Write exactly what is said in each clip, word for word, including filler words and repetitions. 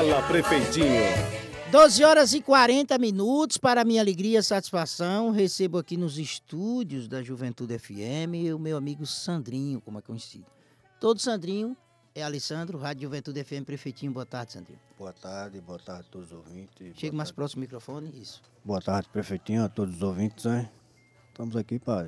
Fala, prefeitinho. doze horas e quarenta minutos, para minha alegria e satisfação, recebo aqui nos estúdios da Juventude F M o meu amigo Sandrinho, como é conhecido. Todo Sandrinho é Alessandro, Rádio Juventude F M, prefeitinho. Boa tarde, Sandrinho. Boa tarde, boa tarde a todos os ouvintes. Chega mais próximo do microfone, isso. Boa tarde, prefeitinho, a todos os ouvintes, né? Estamos aqui para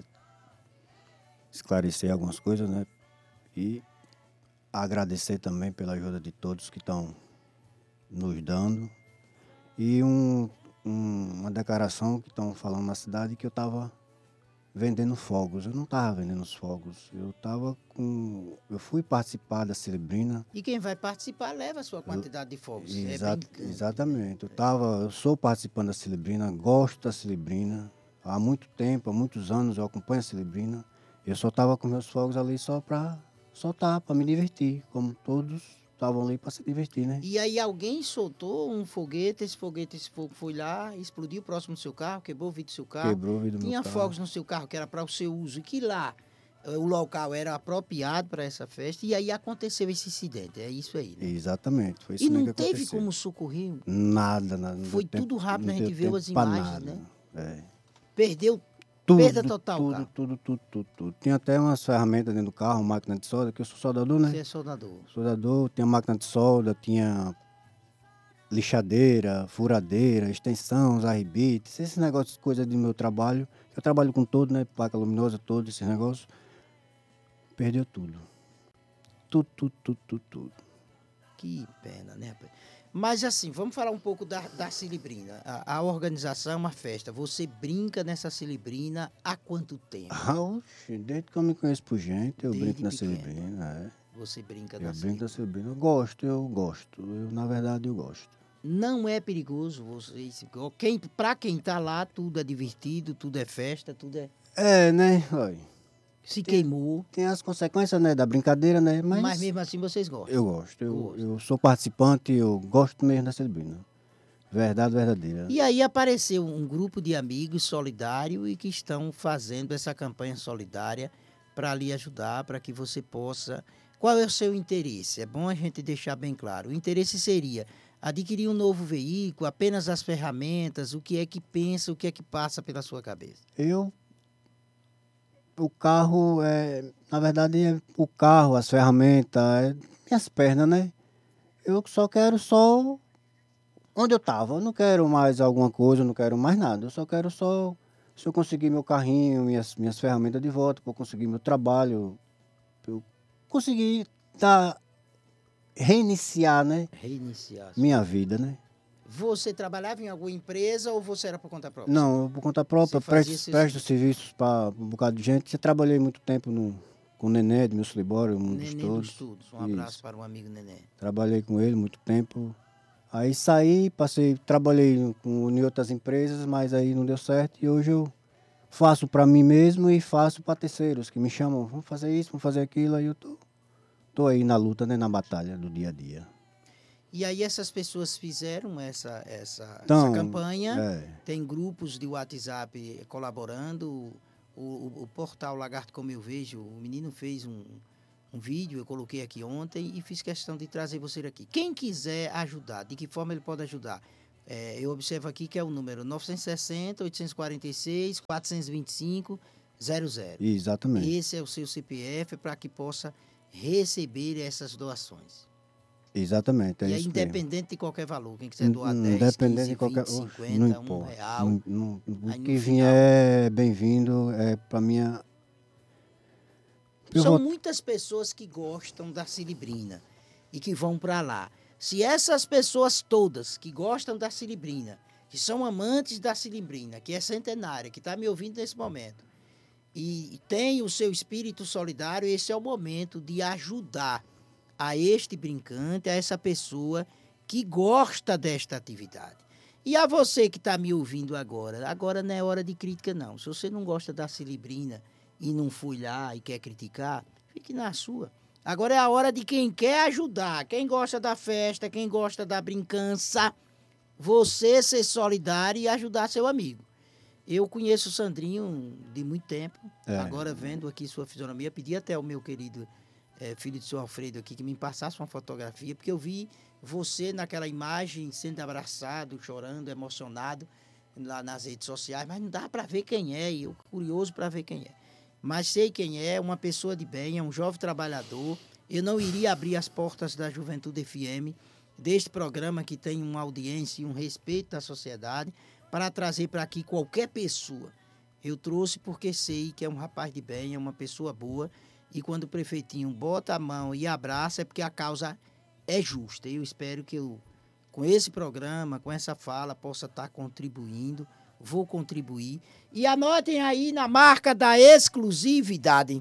esclarecer algumas coisas, né? E agradecer também pela ajuda de todos que estão nos dando. E um, um, uma declaração que estão falando na cidade que eu estava vendendo fogos. Eu não estava vendendo os fogos. Eu estava com. Eu fui participar da Celebrina. E quem vai participar leva a sua quantidade de fogos. Exa é brincando. Exatamente. Eu, tava, eu sou participante da Celebrina, gosto da Celebrina. Há muito tempo, há muitos anos eu acompanho a Celebrina. Eu só estava com meus fogos ali só para soltar, para me divertir, como todos estavam ali para se divertir, né? E aí alguém soltou um foguete, esse foguete, esse fogo foi lá, explodiu próximo do seu carro, quebrou o vidro do seu carro. Quebrou o vidro do meu Tinha carro. fogos no seu carro que era para o seu uso e que lá eh, o local era apropriado para essa festa, e aí aconteceu esse incidente, é isso aí, né? Exatamente, foi isso E mesmo não que teve aconteceu. como socorrer? Nada, nada. Não Foi deu tempo- tudo rápido, não a gente deu viu tempo as pra imagens, nada. né? É. Perdeu Tudo, perda total o tudo, carro. tudo, tudo, tudo, tudo. Tinha até umas ferramentas dentro do carro, máquina de solda, que eu sou soldador, né? Você é soldador. Soldador, tinha máquina de solda, tinha lixadeira, furadeira, extensão, arribites, esses negócios, coisas do meu trabalho. Eu trabalho com tudo, né? Placa luminosa, todos esses negócios. Perdeu tudo. Tudo, tudo, tudo, tudo, tudo. Que pena, né, rapaz? Mas assim, vamos falar um pouco da, da Celebrina. A, a organização, a festa. Você brinca nessa Celebrina há quanto tempo? Ah, oxe, desde que eu me conheço por gente, eu Desde brinco na pequeno. Celebrina, é. Você brinca Eu na brinco Celebrina. na Celebrina. Eu gosto, eu gosto. Eu, na verdade, eu gosto. Não é perigoso vocês. Quem, pra quem tá lá, tudo é divertido, tudo é festa, tudo é. É, né? Olha, Se queimou, tem as consequências, né, da brincadeira, né? mas, Mas, mesmo assim vocês gostam. eu gosto. Eu, Gosto. eu sou participante, eu gosto mesmo da Celebrina. Verdade verdadeira. E aí apareceu um grupo de amigos solidários e que estão fazendo essa campanha solidária para lhe ajudar, para que você possa. Qual é o seu interesse? É bom a gente deixar bem claro. O interesse seria adquirir um novo veículo, apenas as ferramentas, o que é que pensa, o que é que passa pela sua cabeça. Eu, o carro é, na verdade, é o carro, as ferramentas, é minhas pernas, né? Eu só quero só onde eu tava. Eu não quero mais alguma coisa, eu não quero mais nada. Eu só quero só, se eu conseguir meu carrinho, minhas, minhas ferramentas de volta, para eu conseguir meu trabalho, pra eu conseguir tá, reiniciar, né? Reiniciar. Minha vida, né? Você trabalhava em alguma empresa ou você era por conta própria? Não, eu por conta própria, Você fazia presto, seus presto serviços para um bocado de gente. Eu trabalhei muito tempo no, com o Nené, do meu Libório, um dos Neném dos todos. Estudos. Um abraço Isso. para o amigo Neném. Trabalhei com ele muito tempo. Aí saí, passei, trabalhei com, em outras empresas, mas aí não deu certo. E hoje eu faço para mim mesmo e faço para terceiros que me chamam, vamos fazer isso, vamos fazer aquilo. Aí eu tô, tô aí na luta, né, na batalha do dia a dia. E aí essas pessoas fizeram essa, essa, Então, essa campanha, é. tem grupos de WhatsApp colaborando, o, o, o portal Lagarto Como Eu Vejo, o menino fez um, um vídeo, eu coloquei aqui ontem e fiz questão de trazer você aqui. Quem quiser ajudar, de que forma ele pode ajudar? É, eu observo aqui que é o número nove seis zero, oito quatro seis, quatro dois cinco, zero zero. Exatamente. Esse é o seu C P F para que possa receber essas doações. Exatamente, é E é isso independente mesmo. de qualquer valor. Quem quiser doar Hum, dez, Independente quinze, de qualquer... vinte, Oxe, cinquenta, não um importa. real. Não, não, o Aí no que final- vier é bem-vindo, é para minha... Eu São vou- muitas pessoas que gostam da Celebrina e que vão para lá. Se essas pessoas todas que gostam da Celebrina, que são amantes da Celebrina, que é centenária, que está me ouvindo nesse momento, e tem o seu espírito solidário, esse é o momento de ajudar a este brincante, a essa pessoa que gosta desta atividade. E a você que está me ouvindo agora, agora não é hora de crítica não. Se você não gosta da Celebrina e não foi lá e quer criticar, fique na sua. Agora é a hora de quem quer ajudar, quem gosta da festa, quem gosta da brincança, você ser solidário e ajudar seu amigo. Eu conheço o Sandrinho de muito tempo, É. agora vendo aqui sua fisionomia, pedi até ao meu querido é, filho do seu Alfredo aqui que me passasse uma fotografia, porque eu vi você naquela imagem, sendo abraçado, chorando, emocionado, lá nas redes sociais, mas não dá para ver quem é, e eu curioso para ver quem é. Mas sei quem é, uma pessoa de bem, é um jovem trabalhador. Eu não iria abrir as portas da Juventude F M, deste programa que tem uma audiência e um respeito da sociedade, para trazer para aqui qualquer pessoa. Eu trouxe porque sei que é um rapaz de bem, é uma pessoa boa, e quando o prefeitinho bota a mão e abraça, é porque a causa é justa. Eu espero que eu, com esse programa, com essa fala, possa estar contribuindo, vou contribuir. E anotem aí na marca da exclusividade.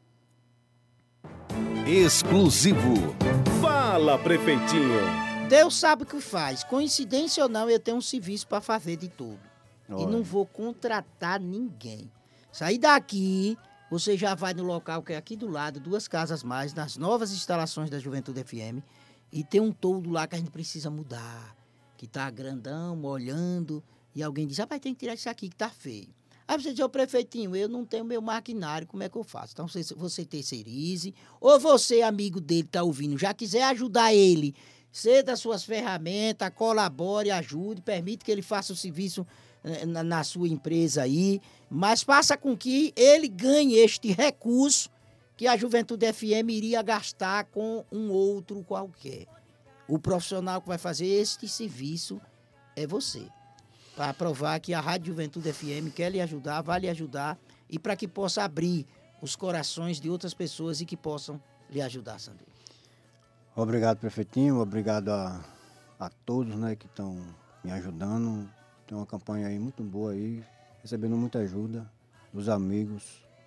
Exclusivo. Fala, prefeitinho. Deus sabe o que faz. Coincidência ou não, eu tenho um serviço para fazer de tudo. Olha. E não vou contratar ninguém. Sair daqui, você já vai no local que é aqui do lado, duas casas mais, nas novas instalações da Juventude F M, e tem um toldo lá que a gente precisa mudar, que tá grandão, molhando, e alguém diz, rapaz, tem que tirar isso aqui que tá feio. Aí você diz, ô prefeitinho, eu não tenho meu maquinário, como é que eu faço? Então você, você terceirize, ou você, amigo dele, tá ouvindo, já quiser ajudar ele, ceda suas ferramentas, colabore, ajude, permite que ele faça o serviço na, na sua empresa aí, mas faça com que ele ganhe este recurso que a Juventude F M iria gastar com um outro qualquer. O profissional que vai fazer este serviço é você. Para provar que a Rádio Juventude F M quer lhe ajudar, vai lhe ajudar, e para que possa abrir os corações de outras pessoas e que possam lhe ajudar, Sandro. Obrigado, prefeitinho. Obrigado a, a todos, né, que estão me ajudando. Tem uma campanha aí muito boa aí, recebendo muita ajuda dos amigos,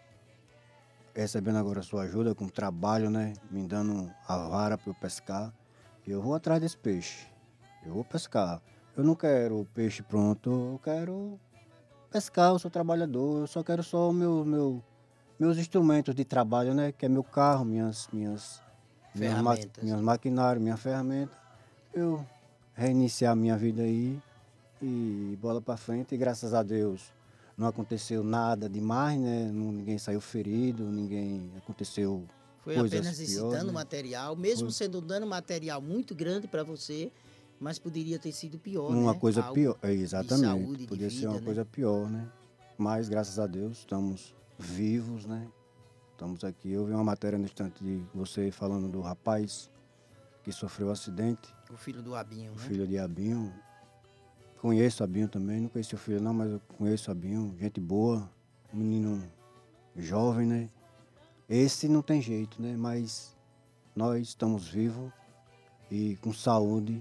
recebendo agora a sua ajuda com o trabalho, né, me dando a vara para eu pescar. E eu vou atrás desse peixe. Eu vou pescar. Eu não quero o peixe pronto, eu quero pescar, eu sou trabalhador, eu só quero só o meu, meu, meus instrumentos de trabalho, né, que é meu carro, minhas, minhas Minhas, ma minhas maquinários, minha ferramenta, eu reiniciar a minha vida aí e bola para frente. E graças a Deus não aconteceu nada demais, né? Não, ninguém saiu ferido, ninguém aconteceu Foi coisas apenas esse piores, dano né? material, mesmo Foi. sendo um dano material muito grande para você, mas poderia ter sido pior, Uma né? coisa Algo pior, é, exatamente. De saúde, Podia de ser vida, uma né? coisa pior, né? Mas graças a Deus estamos vivos, né? Estamos aqui. Eu vi uma matéria no instante de você falando do rapaz que sofreu um acidente. O filho do Abinho, O né? filho de Abinho. Conheço Abinho também, não conheci o filho não, mas eu conheço Abinho, gente boa, um menino jovem, né? Esse não tem jeito, né? Mas nós estamos vivos e com saúde,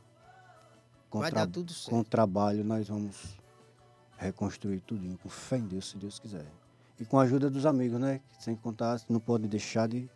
com, Vai tra dar tudo certo. com trabalho, nós vamos reconstruir tudinho, com fé em Deus, se Deus quiser. E com a ajuda dos amigos, né? Sem contar, não pode deixar de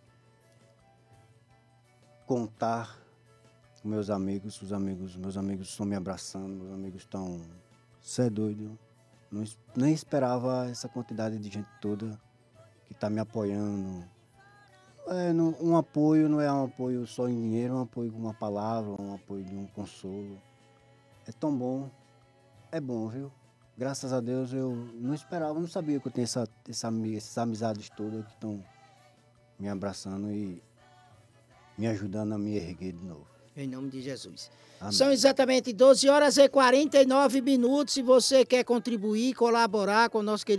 contar com meus amigos, os amigos, meus amigos estão me abraçando, meus amigos estão... Você é doido, não, nem esperava essa quantidade de gente toda que está me apoiando. É, não, um apoio não é um apoio só em dinheiro, é um apoio com uma palavra, um apoio de um consolo. É tão bom, é bom, viu? Graças a Deus eu não esperava, não sabia que eu tinha essa, essa, essas amizades todas que estão me abraçando e me ajudando a me erguer de novo. Em nome de Jesus. Amém. São exatamente doze horas e quarenta e nove minutos. Se você quer contribuir, colaborar com o nosso querido